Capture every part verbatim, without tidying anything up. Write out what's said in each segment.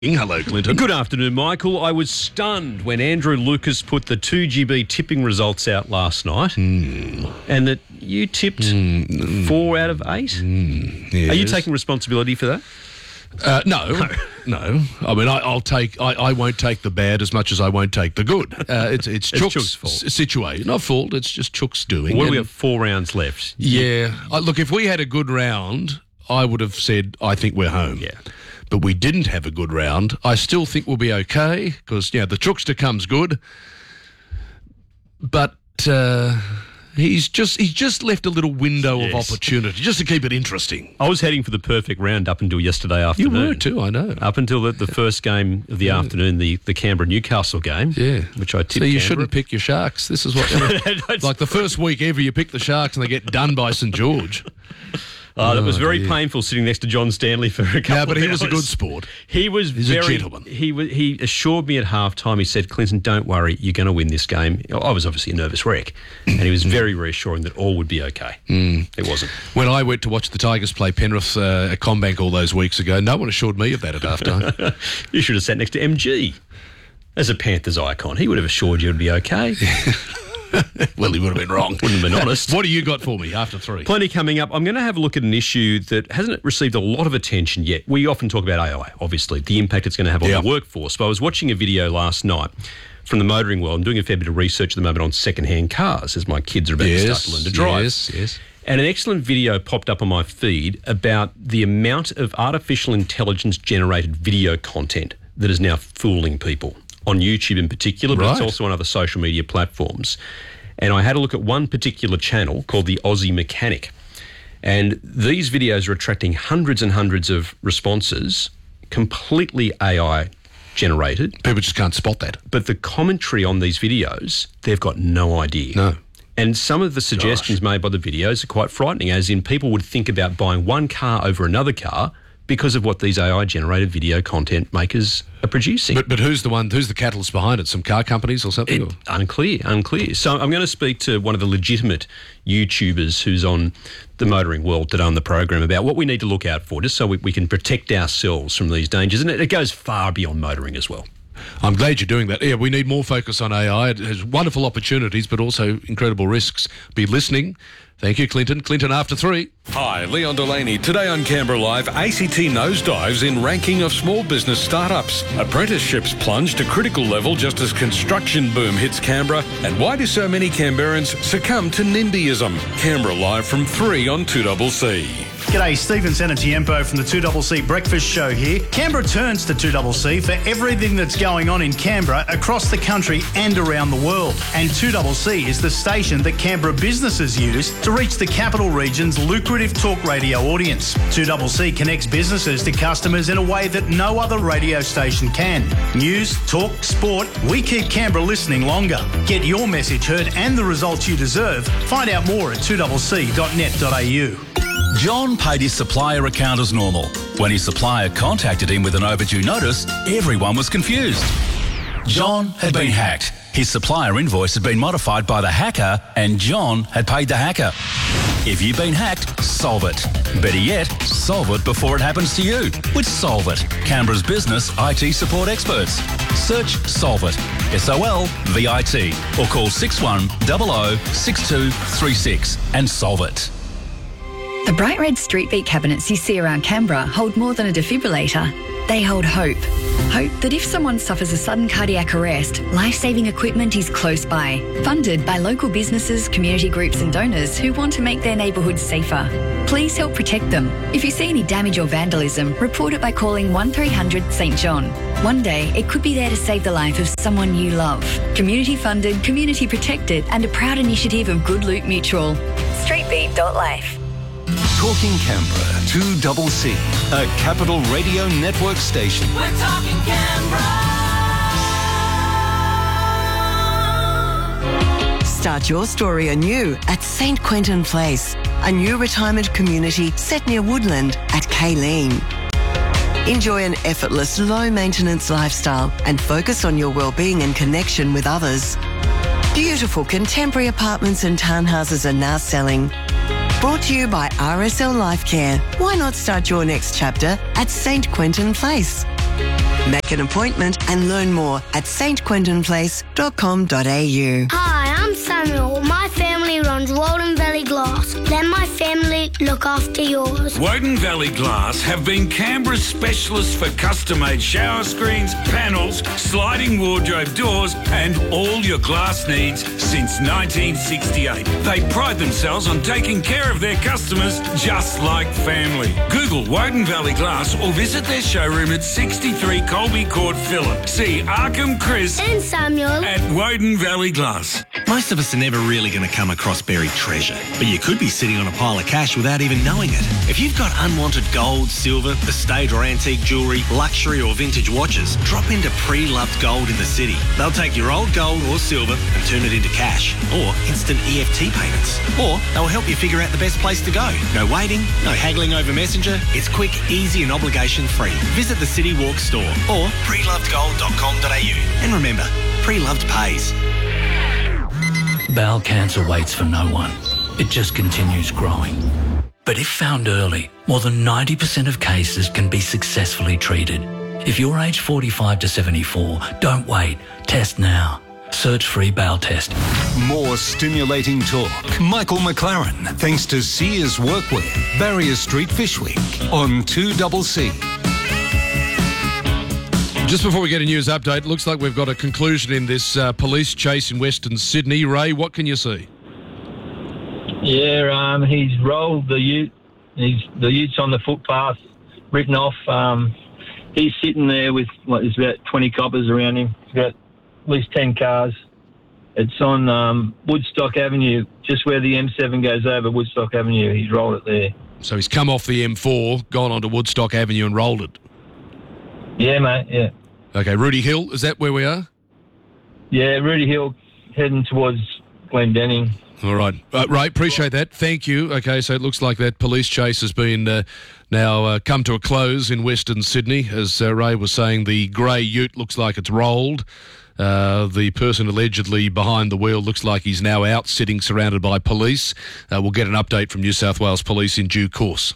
Hello, Clinton. Good afternoon, Michael. I was stunned when Andrew Lucas put the two G B tipping results out last night Mm. and that you tipped Mm. four out of eight. Mm. Yes. Are you taking responsibility for that? Uh, no, no. I mean, I, I'll take. I, I won't take the bad as much as I won't take the good. Uh, it's it's, It's Chook's, Chook's fault. s- situation, not fault. It's just Chook's doing. Well, And- we have four rounds left. yeah. I, look, if we had a good round, I would have said I think we're home. Yeah. But we didn't have a good round. I still think we'll be okay because yeah, the Chookster comes good. But uh, he's just he's just left a little window of Yes. opportunity just to keep it interesting. I was heading for the perfect round up until yesterday You afternoon. were too, I know. Up until the, the first game of the afternoon, the, the Canberra-Newcastle game, Yeah. which I tipped So you Canberra. shouldn't pick your Sharks. This is what... like the first week ever you pick the Sharks and they get done by St George. Oh, that was Oh, very dear. painful sitting next to John Stanley for a couple Yeah, but of he was a hours. good sport. He was He's a very, gentleman. He was, he assured me at half time, he said, Clinton, don't worry, you're going to win this game. I was obviously a nervous wreck, and he was very reassuring that all would be okay. Mm. It wasn't. When I went to watch the Tigers play Penrith uh, at Combank all those weeks ago, no one assured me of that at halftime. You should have sat next to M G as a Panthers icon. He would have assured you it would be okay. Well, he would have been wrong. Wouldn't have been honest. What do you got for me after three? Plenty coming up. I'm going to have a look at an issue that hasn't received a lot of attention yet. We often talk about A I, obviously, the impact it's going to have on Yep. the workforce. But I was watching a video last night from the motoring world. I'm doing a fair bit of research at the moment on second-hand cars as my kids are about to start to learn to drive. yes, yes. And an excellent video popped up on my feed about the amount of artificial intelligence-generated video content that is now fooling people, on YouTube in particular, but it's Right. also on other social media platforms. And I had a look at one particular channel called the Aussie Mechanic. And these videos are attracting hundreds and hundreds of responses, completely A I generated. People just can't spot that. But the commentary on these videos, they've got no idea. No. And some of the suggestions made by the videos are quite frightening, as in people would think about buying one car over another car because of what these A I-generated video content makers are producing. But but who's the one? Who's the catalyst behind it? Some car companies or something? It, unclear, unclear. So I'm going to speak to one of the legitimate YouTubers who's on the motoring world today on the program about what we need to look out for, just so we, we can protect ourselves from these dangers. And it, it goes far beyond motoring as well. I'm glad you're doing that. Yeah, we need more focus on A I. It has wonderful opportunities, but also incredible risks. Be listening. Thank you, Clinton. Clinton after three. Hi, Leon Delaney. Today on Canberra Live, A C T nosedives in ranking of small business startups. Apprenticeships plunge to critical level just as construction boom hits Canberra. And why do so many Canberrans succumb to NIMBYism? Canberra Live from three on two C C. G'day, Stephen Sanatiempo from the two C C Breakfast Show here. Canberra turns to two C C for everything that's going on in Canberra, across the country and around the world. And two C C is the station that Canberra businesses use to reach the capital region's lucrative talk radio audience. two C C connects businesses to customers in a way that no other radio station can. News, talk, sport, we keep Canberra listening longer. Get your message heard and the results you deserve. Find out more at two c c dot net dot a u. John paid his supplier account as normal. When his supplier contacted him with an overdue notice, everyone was confused. John had been hacked. His supplier invoice had been modified by the hacker, and John had paid the hacker. If you've been hacked, solve it. Better yet, solve it before it happens to you with Solve It, Canberra's business I T support experts. Search Solve It, S O L V I T, or call six one zero zero six two three six and solve it. The bright red street beat cabinets you see around Canberra hold more than a defibrillator. They hold hope. Hope that if someone suffers a sudden cardiac arrest, life-saving equipment is close by. Funded by local businesses, community groups and donors who want to make their neighbourhoods safer. Please help protect them. If you see any damage or vandalism, report it by calling one three hundred St John. One day, it could be there to save the life of someone you love. Community funded, community protected and a proud initiative of Good Loot Mutual. streetbeat dot life. Talking Canberra, two C C, a Capital Radio Network station. We're talking Canberra. Start your story anew at Saint Quentin Place, a new retirement community set near Woodland at Kayleen. Enjoy an effortless, low-maintenance lifestyle and focus on your well-being and connection with others. Beautiful contemporary apartments and townhouses are now selling. Brought to you by R S L Life Care. Why not start your next chapter at Saint Quentin Place? Make an appointment and learn more at s t quentin place dot com dot a u. Hi, I'm Samuel. My family runs Walden Valley Glass. Let my family look after yours. Woden Valley Glass have been Canberra's specialists for custom-made shower screens, panels, sliding wardrobe doors and all your glass needs since nineteen sixty-eight. They pride themselves on taking care of their customers just like family. Google Woden Valley Glass or visit their showroom at sixty-three Colby Court, Phillip. See Arkham Chris And Samuel at Woden Valley Glass. Most of us are never really going to come across buried treasure, but you could be sitting on a pile of cash without even knowing it. If you've got unwanted gold, silver, estate or antique jewellery, luxury or vintage watches, drop into Pre-Loved Gold in the city. They'll take your old gold or silver and turn it into cash or instant E F T payments. Or they'll help you figure out the best place to go. No waiting, no haggling over Messenger. It's quick, easy and obligation free. Visit the City Walk store or pre loved gold dot com dot a u. And remember, Pre-Loved pays. Bowel cancer waits for no one. It just continues growing. But if found early, more than ninety percent of cases can be successfully treated. If you're aged forty-five to seventy-four, don't wait. Test now. Search free bowel test. More stimulating talk. Michael McLaren, thanks to Sears Workwear, Barrier Street, Fishwick, on two C C. Just before we get a news update, it looks like we've got a conclusion in this uh, police chase in Western Sydney. Ray, what can you see? Yeah, um, he's rolled the ute. He's, the ute's on the footpath, written off. Um, he's sitting there with, what, there's about twenty coppers around him. He's got at least ten cars. It's on um, Woodstock Avenue, just where the M seven goes over Woodstock Avenue. He's rolled it there. So he's come off the M four, gone onto Woodstock Avenue and rolled it? Yeah, mate, yeah. Okay, Rudy Hill, is that where we are? Yeah, Rudy Hill heading towards Glendenning. All right. Uh, Ray, appreciate that. Thank you. Okay, so it looks like that police chase has been uh, now uh, come to a close in Western Sydney. As uh, Ray was saying, the grey ute looks like it's rolled. Uh, the person allegedly behind the wheel looks like he's now out, sitting surrounded by police. Uh, we'll get an update from New South Wales Police in due course.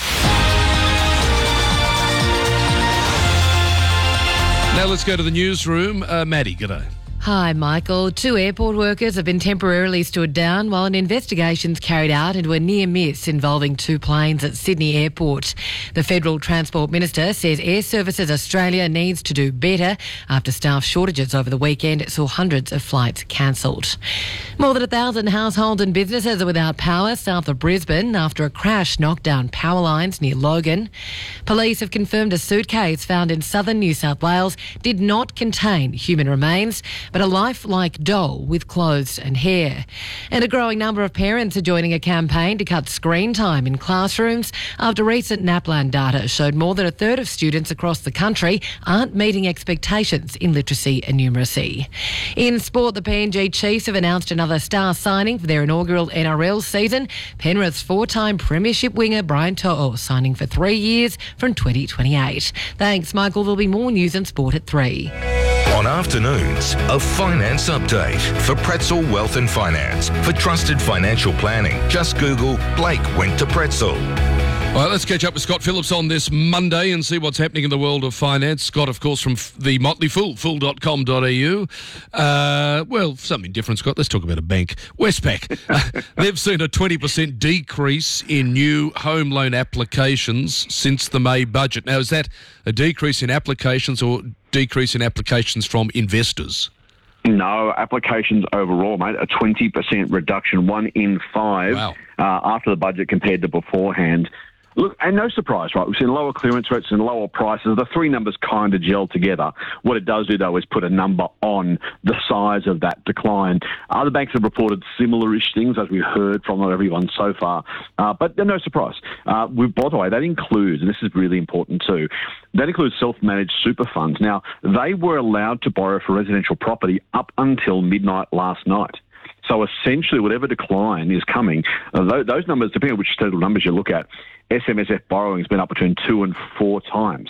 Now let's go to the newsroom. Uh, Maddie, g'day. Hi, Michael. Two airport workers have been temporarily stood down while an investigation's carried out into a near miss involving two planes at Sydney Airport. The Federal Transport Minister says Air Services Australia needs to do better after staff shortages over the weekend saw hundreds of flights cancelled. More than a thousand households and businesses are without power south of Brisbane after a crash knocked down power lines near Logan. Police have confirmed a suitcase found in southern New South Wales did not contain human remains, but a lifelike doll with clothes and hair. And a growing number of parents are joining a campaign to cut screen time in classrooms after recent NAPLAN data showed more than a third of students across the country aren't meeting expectations in literacy and numeracy. In sport, the P N G Chiefs have announced another star signing for their inaugural N R L season. Penrith's four-time premiership winger Brian To'o signing for three years from twenty twenty-eight. Thanks, Michael. There'll be more news and sport at three. On afternoons, a finance update for Pretzel Wealth and Finance. For trusted financial planning, just Google Blake went to Pretzel. All right, let's catch up with Scott Phillips on this Monday and see what's happening in the world of finance. Scott, of course, from f- the Motley Fool, fool dot com dot a u. Uh, well, something different, Scott. Let's talk about a bank. Westpac. uh, they've seen a twenty percent decrease in new home loan applications since the May budget. Now, is that a decrease in applications or decrease in applications from investors? No, applications overall, mate, a twenty percent reduction, one in five wow. uh, after the budget compared to beforehand. Look, and no surprise, right? We've seen lower clearance rates and lower prices. The three numbers kind of gel together. What it does do, though, is put a number on the size of that decline. Other banks have reported similar-ish things, as we heard from not everyone so far. Uh, but no surprise. Uh, we, by the way, that includes, and this is really important too, that includes self-managed super funds. Now, they were allowed to borrow for residential property up until midnight last night. So essentially, whatever decline is coming, uh, those, those numbers, depending on which total numbers you look at, S M S F borrowing has been up between two and four times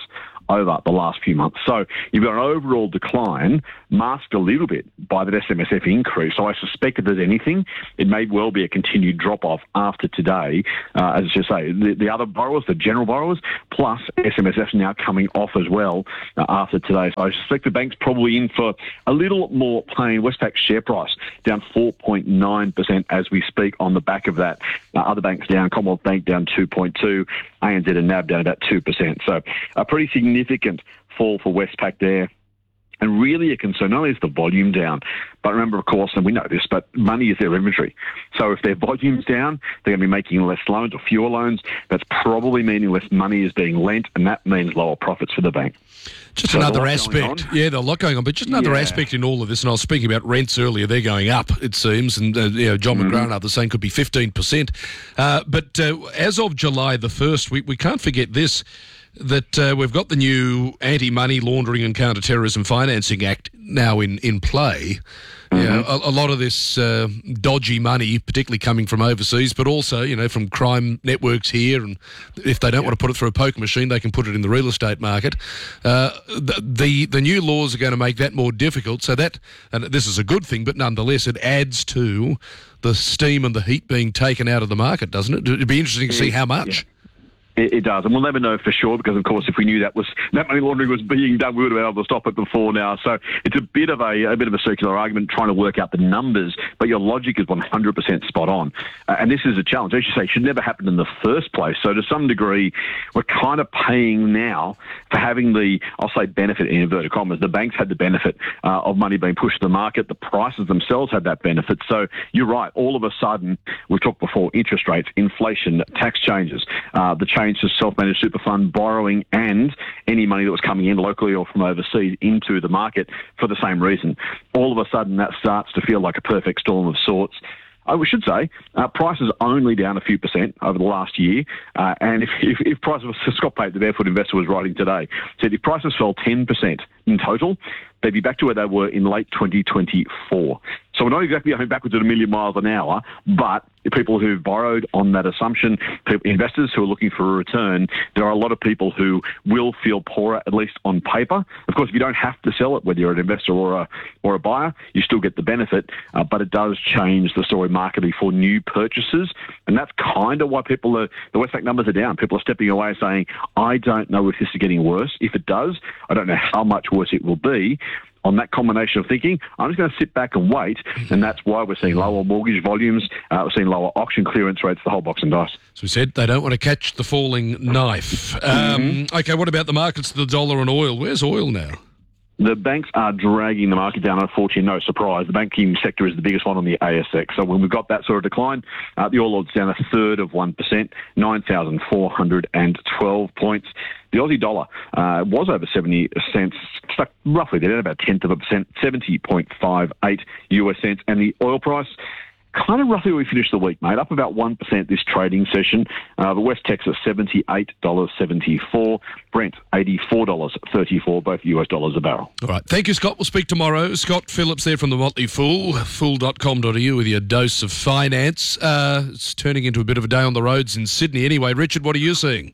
over the last few months. So you've got an overall decline masked a little bit by that S M S F increase. So I suspect if there's anything, it may well be a continued drop-off after today. Uh, as I say, the, the other borrowers, the general borrowers, plus S M S F now coming off as well uh, after today. So I suspect the bank's probably in for a little more pain. Westpac's share price down four point nine percent as we speak on the back of that. Uh, other banks down, Commonwealth Bank down two point two, A N Z and N A B down about two percent. So a pretty significant fall for Westpac there. And really a concern, not only is the volume down, but remember, of course, and we know this, but money is their inventory. So if their volume's down, they're going to be making less loans or fewer loans. That's probably meaning less money is being lent, and that means lower profits for the bank. Just so another aspect. Yeah, there's a lot going on, but just another yeah. aspect in all of this, and I was speaking about rents earlier, they're going up, it seems, and uh, you know, John mm-hmm. McGrath and others saying could be fifteen percent. Uh, but uh, as of July the first, we, we can't forget this, that uh, we've got the new Anti-Money Laundering and Counter-Terrorism Financing Act now in, in play. Mm-hmm. You know, a, a lot of this uh, dodgy money, particularly coming from overseas, but also, you know, from crime networks here, and if they don't yeah. want to put it through a poker machine, they can put it in the real estate market. Uh, the, the the new laws are going to make that more difficult, so that, and this is a good thing, but nonetheless, it adds to the steam and the heat being taken out of the market, doesn't it? It'd be interesting to see how much. Yeah. It, it does, and we'll never know for sure because, of course, if we knew that was that money laundering was being done, we would have been able to stop it before now. So it's a bit of a, a bit of a circular argument trying to work out the numbers, but your logic is one hundred percent spot on. Uh, and this is a challenge, as you say, it should never happen in the first place. So to some degree, we're kind of paying now for having the, I'll say, benefit in inverted commas. The banks had the benefit uh, of money being pushed to the market. The prices themselves had that benefit. So you're right. All of a sudden, we've talked before, interest rates, inflation, tax changes, uh, the change to self-managed super fund borrowing and any money that was coming in locally or from overseas into the market for the same reason. All of a sudden, that starts to feel like a perfect storm of sorts. I should say, uh, prices only down a few percent over the last year. Uh, and if, if, if prices, Scott Pate, the Barefoot investor, was writing today, said if prices fell ten percent in total, they'd be back to where they were in late twenty twenty-four. So we're not exactly going backwards at a million miles an hour, but people who've borrowed on that assumption, investors who are looking for a return, there are a lot of people who will feel poorer, at least on paper. Of course, if you don't have to sell it, whether you're an investor or a or a buyer, you still get the benefit, uh, but it does change the story markedly for new purchases, and that's kind of why people are, the Westpac numbers are down. People are stepping away saying, I don't know if this is getting worse. If it does, I don't know how much worse it will be. On that combination of thinking, I'm just going to sit back and wait, and that's why we're seeing lower mortgage volumes, uh, we're seeing lower auction clearance rates, the whole box and dice. So we said they don't want to catch the falling knife. Um, mm-hmm. Okay, what about the markets, the dollar and oil? Where's oil now? The banks are dragging the market down, unfortunately, no surprise. The banking sector is the biggest one on the A S X. So when we've got that sort of decline, uh, the All Ord's down a third of one percent, nine thousand four hundred twelve points. The Aussie dollar uh, was over seventy cents, stuck roughly there, about a tenth of a percent, seventy point five eight U S cents. And the oil price, kind of roughly where we finished the week, mate, up about one percent this trading session. Uh, the West Texas, seventy-eight dollars seventy-four. Brent, eighty-four dollars thirty-four, both U S dollars a barrel. All right. Thank you, Scott. We'll speak tomorrow. Scott Phillips there from the Motley Fool, fool dot com dot a u with your dose of finance. Uh, it's turning into a bit of a day on the roads in Sydney. Anyway, Richard, what are you seeing?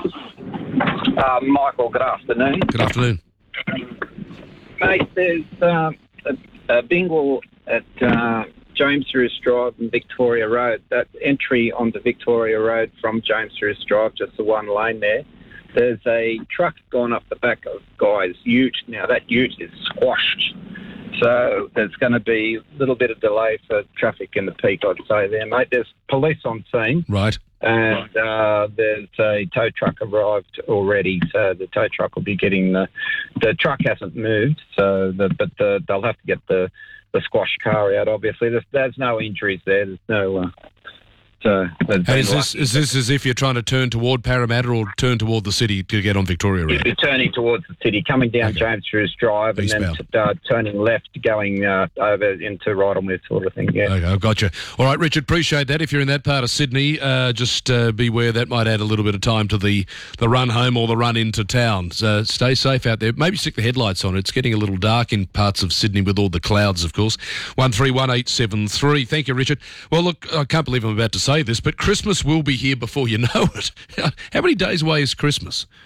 Uh, Michael, good afternoon. Good afternoon. Mate, there's um, a, a bingle at... Uh, James Ruse Drive and Victoria Road. That entry onto Victoria Road from James Ruse Drive, just the one lane there, there's a truck gone up the back of Guy's ute. Now, that ute is squashed. So there's going to be a little bit of delay for traffic in the peak, I'd say there, mate. There's police on scene. Right. And uh, there's a tow truck arrived already, so the tow truck will be getting the... The truck hasn't moved, so the, but the, they'll have to get the... the squash car out, obviously. There's, there's no injuries there. There's no... Uh, so and is this, is this as if you're trying to turn toward Parramatta or turn toward the city to get on Victoria Road? You're turning towards the city, coming down okay. James Ruse Drive Eastbound. And then uh, turning left, going uh, over into Rydalmouth sort of thing, yeah. Okay, I've got you. All right, Richard, appreciate that. If you're in that part of Sydney, uh, just uh, beware that might add a little bit of time to the, the run home or the run into town. So stay safe out there. Maybe stick the headlights on. It's getting a little dark in parts of Sydney with all the clouds, of course. one three one eight seven three. Thank you, Richard. Well, look, I can't believe I'm about to say this, but Christmas will be here before you know it. How many days away is Christmas?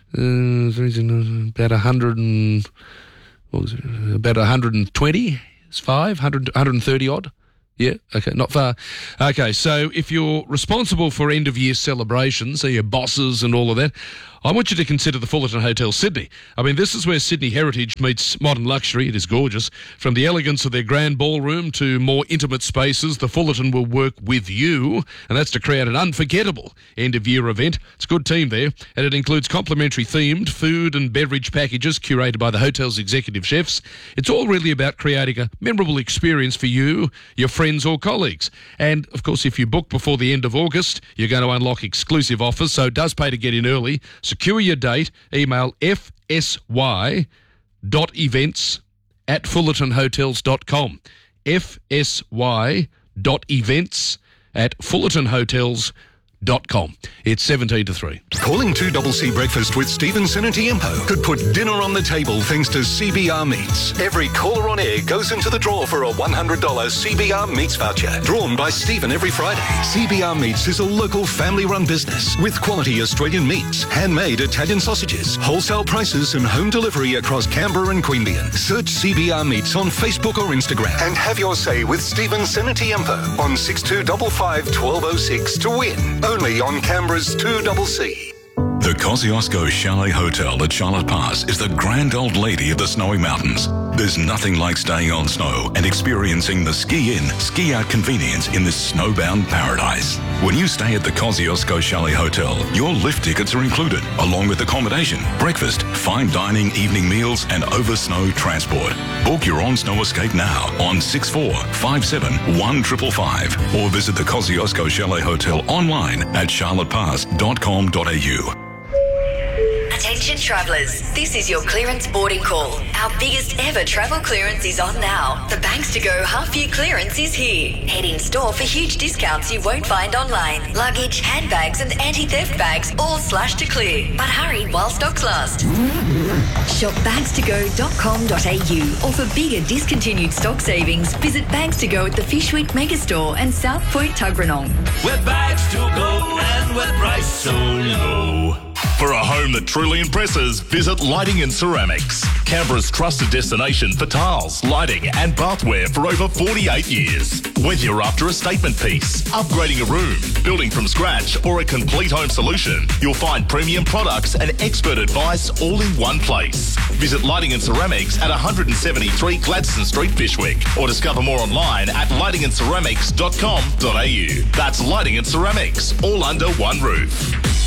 Uh, about a hundred and what was it? About a hundred and twenty. It's five hundred, one hundred and thirty odd. Yeah, okay, not far. Okay, so if you're responsible for end-of-year celebrations, so your bosses and all of that, I want you to consider the Fullerton Hotel Sydney. I mean, this is where Sydney heritage meets modern luxury. It is gorgeous. From the elegance of their grand ballroom to more intimate spaces, the Fullerton will work with you, and that's to create an unforgettable end-of-year event. It's a good team there, and it includes complimentary themed food and beverage packages curated by the hotel's executive chefs. It's all really about creating a memorable experience for you, your friends or colleagues. And, of course, if you book before the end of August, you're going to unlock exclusive offers, so it does pay to get in early. Secure your date. Email f s y dot events at fullerton hotels dot com. f s y dot events at fullerton hotels dot com. It's seventeen to three. Calling two C C Breakfast with Stephen Senatiempo could put dinner on the table thanks to C B R Meats. Every caller on air goes into the draw for a one hundred dollars C B R Meats voucher, drawn by Stephen every Friday. C B R Meats is a local family-run business with quality Australian meats, handmade Italian sausages, wholesale prices and home delivery across Canberra and Queanbeyan. Search C B R Meats on Facebook or Instagram and have your say with Stephen Senatiempo on six two five five, one two zero six to win. Only on Canberra's two C C. The Kosciuszko Chalet Hotel at Charlotte Pass is the grand old lady of the snowy mountains. There's nothing like staying on snow and experiencing the ski-in, ski-out convenience in this snowbound paradise. When you stay at the Kosciuszko Chalet Hotel, your lift tickets are included, along with accommodation, breakfast, fine dining, evening meals, and over-snow transport. Book your on-snow escape now on six four five seven, one five five five or visit the Kosciuszko Chalet Hotel online at charlotte pass dot com dot a u. Attention travellers, this is your clearance boarding call. Our biggest ever travel clearance is on now. The Banks to Go half-year clearance is here. Head in store for huge discounts you won't find online. Luggage, handbags and anti-theft bags all slashed to clear. But hurry while stocks last. Shop bags to go dot com dot a u or for bigger discontinued stock savings, visit Bags to Go at the Fishwick Megastore and South Point Tuggeranong. We're bags to go and we're priced so low. For a home that truly impresses, visit Lighting and Ceramics, Canberra's trusted destination for tiles, lighting and bathware for over forty-eight years. Whether you're after a statement piece, upgrading a room, building from scratch or a complete home solution, you'll find premium products and expert advice all in one place. Visit Lighting and Ceramics at one seventy-three Gladstone Street, Fishwick, or discover more online at lighting and ceramics dot com dot a u. That's Lighting and Ceramics, all under one roof.